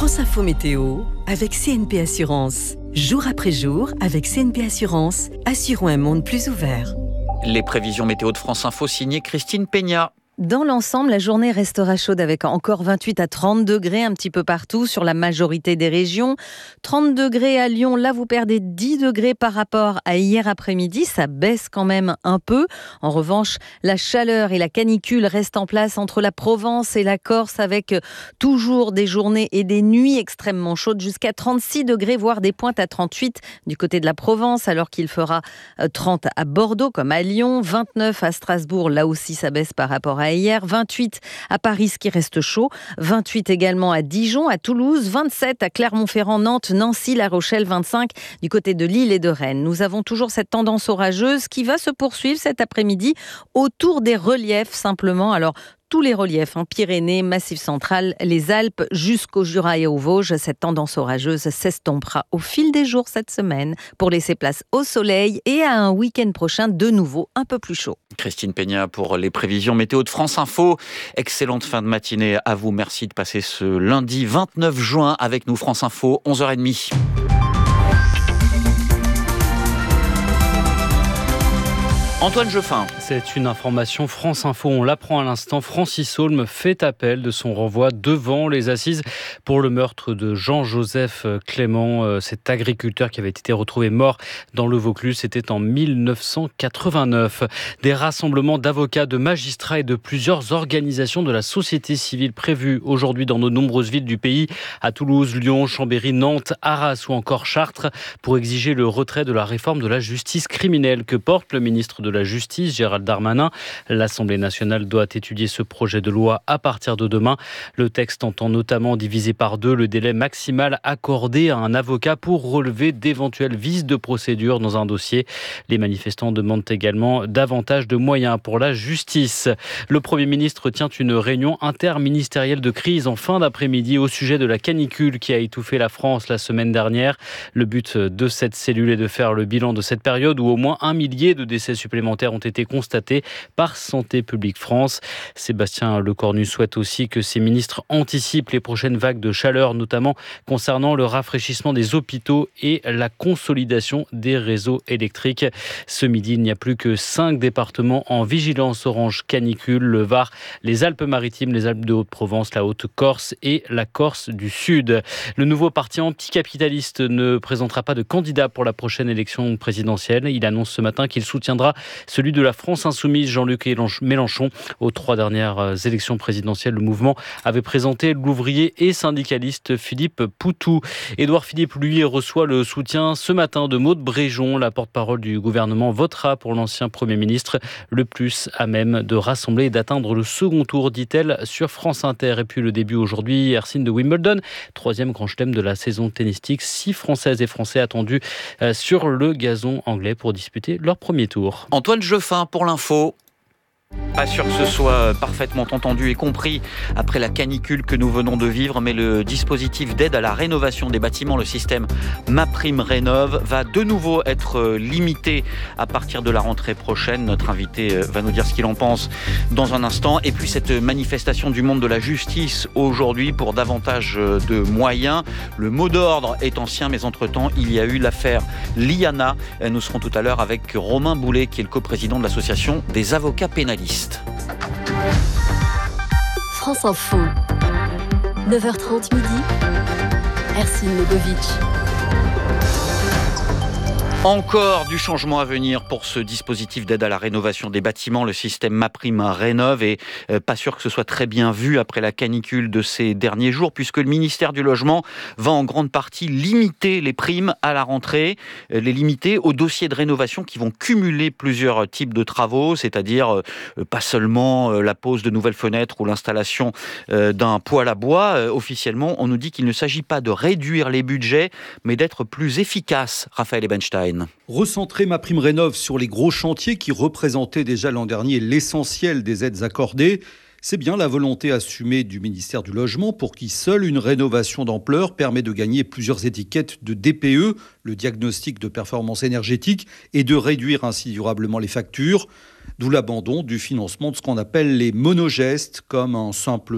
France Info Météo avec CNP Assurance. Jour après jour, avec CNP Assurance, assurons un monde plus ouvert. Les prévisions météo de France Info signées Christine Peña. Dans l'ensemble, la journée restera chaude avec encore 28 à 30 degrés un petit peu partout sur la majorité des régions. 30 degrés à Lyon, là vous perdez 10 degrés par rapport à hier après-midi. Ça baisse quand même un peu. En revanche, la chaleur et la canicule restent en place entre la Provence et la Corse avec toujours des journées et des nuits extrêmement chaudes jusqu'à 36 degrés, voire des pointes à 38 du côté de la Provence, alors qu'il fera 30 à Bordeaux comme à Lyon, 29 à Strasbourg, là aussi ça baisse par rapport à hier, 28 à Paris, ce qui reste chaud, 28 également à Dijon, à Toulouse, 27 à Clermont-Ferrand, Nantes, Nancy, La Rochelle, 25 du côté de Lille et de Rennes. Nous avons toujours cette tendance orageuse qui va se poursuivre cet après-midi autour des reliefs simplement. Alors, tous les reliefs, Pyrénées, Massif central, les Alpes, jusqu'au Jura et aux Vosges. Cette tendance orageuse s'estompera au fil des jours cette semaine pour laisser place au soleil et à un week-end prochain de nouveau un peu plus chaud. Christine Peña pour les prévisions météo de France Info. Excellente fin de matinée à vous. Merci de passer ce lundi 29 juin avec nous. France Info, 11h30. Antoine Jeffin. C'est une information France Info, on l'apprend à l'instant. Francis Holm fait appel de son renvoi devant les assises pour le meurtre de Jean-Joseph Clément, cet agriculteur qui avait été retrouvé mort dans le Vaucluse. C'était en 1989. Des rassemblements d'avocats, de magistrats et de plusieurs organisations de la société civile prévus aujourd'hui dans de nombreuses villes du pays, à Toulouse, Lyon, Chambéry, Nantes, Arras ou encore Chartres, pour exiger le retrait de la réforme de la justice criminelle que porte le ministre de la Justice, Gérald Darmanin. L'Assemblée nationale doit étudier ce projet de loi à partir de demain. Le texte entend notamment diviser par 2 le délai maximal accordé à un avocat pour relever d'éventuels vices de procédure dans un dossier. Les manifestants demandent également davantage de moyens pour la justice. Le Premier ministre tient une réunion interministérielle de crise en fin d'après-midi au sujet de la canicule qui a étouffé la France la semaine dernière. Le but de cette cellule est de faire le bilan de cette période où au moins 1 millier de décès supplémentaires ont été constatés par Santé publique France. Sébastien Lecornu souhaite aussi que ses ministres anticipent les prochaines vagues de chaleur, notamment concernant le rafraîchissement des hôpitaux et la consolidation des réseaux électriques. Ce midi, il n'y a plus que 5 départements en vigilance orange canicule, le Var, les Alpes-Maritimes, les Alpes de Haute-Provence, la Haute-Corse et la Corse du Sud. Le nouveau parti anticapitaliste ne présentera pas de candidat pour la prochaine élection présidentielle. Il annonce ce matin qu'il soutiendra celui de la France Insoumise, Jean-Luc Mélenchon. Aux 3 dernières élections présidentielles, le mouvement avait présenté l'ouvrier et syndicaliste Philippe Poutou. Édouard Philippe, lui, reçoit le soutien ce matin de Maude Bréjon. La porte-parole du gouvernement votera pour l'ancien Premier ministre, le plus à même de rassembler et d'atteindre le second tour, dit-elle, sur France Inter. Et puis le début aujourd'hui, Hercine de Wimbledon, 3e grand chelem de la saison tennistique. 6 Françaises et Français attendus sur le gazon anglais pour disputer leur premier tour. Antoine Jeffin pour l'info. Pas sûr que ce soit parfaitement entendu et compris après la canicule que nous venons de vivre, mais le dispositif d'aide à la rénovation des bâtiments, le système MaPrimeRénov', va de nouveau être limité à partir de la rentrée prochaine. Notre invité va nous dire ce qu'il en pense dans un instant. Et puis cette manifestation du monde de la justice aujourd'hui pour davantage de moyens. Le mot d'ordre est ancien, mais entre-temps, il y a eu l'affaire Liana. Nous serons tout à l'heure avec Romain Boulet, qui est le coprésident de l'association des avocats pénalistes. France Info, 9h30 midi, Hercine Legovic. Encore du changement à venir pour ce dispositif d'aide à la rénovation des bâtiments, le système MaPrimeRénov', et pas sûr que ce soit très bien vu après la canicule de ces derniers jours, puisque le ministère du Logement va en grande partie limiter les primes à la rentrée, les limiter aux dossiers de rénovation qui vont cumuler plusieurs types de travaux, c'est-à-dire pas seulement la pose de nouvelles fenêtres ou l'installation d'un poêle à bois. Officiellement, on nous dit qu'il ne s'agit pas de réduire les budgets, mais d'être plus efficace. Raphaël Ebenstein. Recentrer MaPrimeRénov' sur les gros chantiers qui représentaient déjà l'an dernier l'essentiel des aides accordées, c'est bien la volonté assumée du ministère du Logement pour qui seule une rénovation d'ampleur permet de gagner plusieurs étiquettes de DPE, le diagnostic de performance énergétique, et de réduire ainsi durablement les factures. D'où l'abandon du financement de ce qu'on appelle les monogestes, comme un simple